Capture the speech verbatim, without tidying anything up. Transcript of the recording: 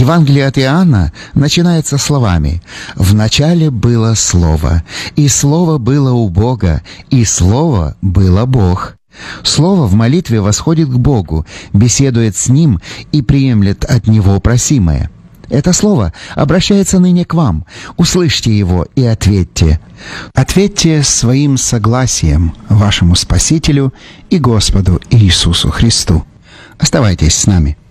Евангелие от Иоанна начинается словами: «В начале было Слово, и Слово было у Бога, и Слово было Бог». Слово в молитве восходит к Богу, беседует с Ним и приемлет от Него просимое. Это слово обращается ныне к вам. Услышьте его и ответьте. Ответьте своим согласием вашему Спасителю и Господу Иисусу Христу. Оставайтесь с нами.